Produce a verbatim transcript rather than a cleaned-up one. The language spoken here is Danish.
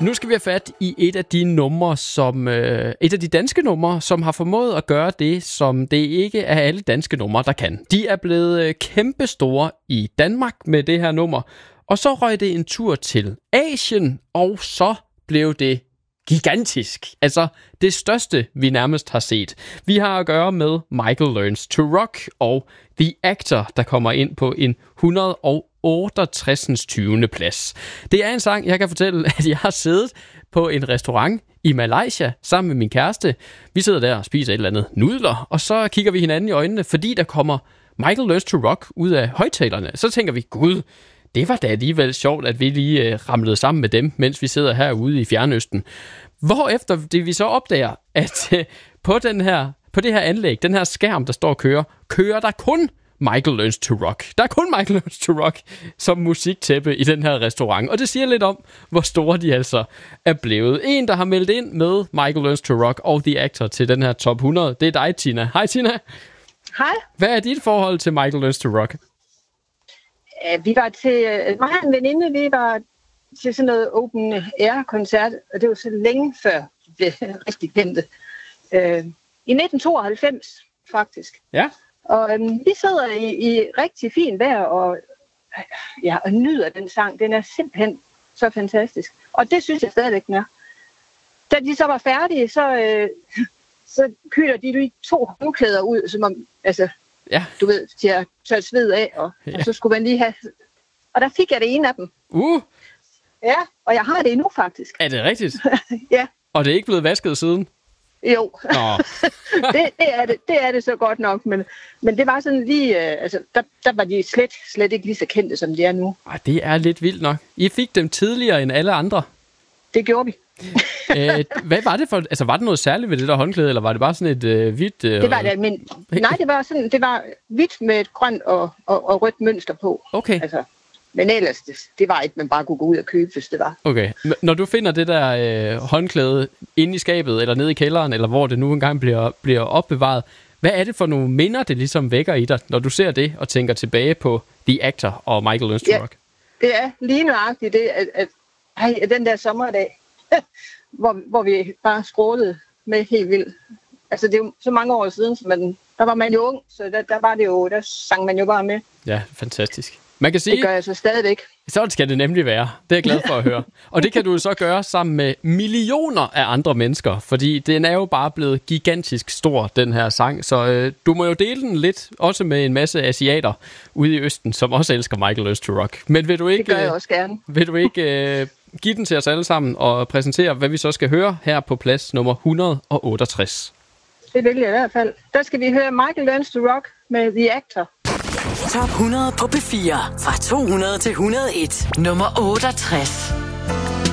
Nu skal vi have fat i et af de numre, som øh, et af de danske numre, som har formået at gøre det, som det ikke er alle danske numre, der kan. De er blevet øh, kæmpestore i Danmark med det her nummer, og så røg det en tur til Asien, og så blev det gigantisk. Altså det største, vi nærmest har set. Vi har at gøre med Michael Learns to Rock og The Actor, der kommer ind på en et hundrede og otteogtres. tyvende plads. Det er en sang, jeg kan fortælle, at jeg har siddet på en restaurant i Malaysia sammen med min kæreste. Vi sidder der og spiser et eller andet nudler, og så kigger vi hinanden i øjnene, fordi der kommer Michael Learns to Rock ud af højtalerne. Så tænker vi, gud, det var da alligevel sjovt, at vi lige øh, ramlede sammen med dem, mens vi sidder herude i Fjernøsten. Hvorefter det vi så opdager, at øh, på, den her, på det her anlæg, den her skærm, der står og kører, kører der kun Michael Learns to Rock. Der er kun Michael Learns to Rock som musiktæppe i den her restaurant. Og det siger lidt om, hvor store de altså er blevet. En, der har meldt ind med Michael Learns to Rock og The Actor til den her top hundrede, det er dig, Tina. Hej, Tina. Hej. Hvad er dit forhold til Michael Learns to Rock? Vi var til, mig og en veninde, vi var til sådan noget open air koncert, og det var så længe før det blev rigtig kendte. Øh, I nitten tooghalvfems, faktisk. Ja. Og øhm, vi sidder i, i rigtig fint vejr og, ja, og nyder den sang. Den er simpelthen så fantastisk. Og det synes jeg stadigvæk, den er. Da de så var færdige, så, øh, så køler de de to håndklæder ud, som om, altså, ja. Du ved, til at tørre sved af, og, ja. Og så skulle man lige have... Og der fik jeg det ene af dem. Uh! Ja, og jeg har det endnu, faktisk. Er det rigtigt? Ja. Og det er ikke blevet vasket siden? Jo, det, det, er det, det er det så godt nok, men, men det var sådan lige, øh, altså, der, der var de slet, slet ikke lige så kendte, som de er nu. Ej, det er lidt vildt nok. I fik dem tidligere end alle andre. Det gjorde vi. Æh, hvad var det for, altså var det noget særligt ved det der håndklæde, eller var det bare sådan et øh, hvidt? Øh, det var det, men nej, det var sådan, det var hvidt med et grønt og, og, og rødt mønster på. Okay. Altså, men ellers, det, det var ikke, man bare kunne gå ud og købe, hvis det var. Okay. Når du finder det der øh, håndklæde inde i skabet, eller nede i kælderen, eller hvor det nu engang bliver, bliver opbevaret, hvad er det for nogle minder, det ligesom vækker i dig, når du ser det og tænker tilbage på The Actor og Michael Learns to ja, Rock? Det er lige nøjagtigt det, at, at, at den der sommerdag, hvor, hvor vi bare skrålede med helt vildt. Altså, det er jo så mange år siden, så man, der var man jo ung, så der, der var det jo, der sang man jo bare med. Ja, fantastisk. Man kan sige, det gør jeg så stadigvæk. Sådan skal det nemlig være. Det er jeg glad for at høre. Og det kan du så gøre sammen med millioner af andre mennesker, fordi den er jo bare blevet gigantisk stor, den her sang. Så øh, du må jo dele den lidt, også med en masse asiater ude i Østen, som også elsker Michael Learns to Rock. Men vil du ikke, det gør jeg også gerne. Vil du ikke øh, give den til os alle sammen og præsentere, hvad vi så skal høre her på plads nummer et hundrede og otteogtres? Det vil jeg i hvert fald. Der skal vi høre Michael Learns to Rock med The Actor. Top hundrede på P fire. Fra to hundrede til et hundrede og en. Nummer otteogtres.